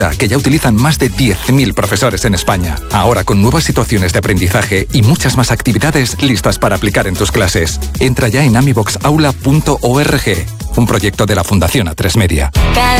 que ya utilizan más de 10.000 profesores en España. Ahora con nuevas situaciones de aprendizaje y muchas más actividades listas para aplicar en tus clases. Entra ya en amiboxaula.org, un proyecto de la Fundación A3 Media. Cada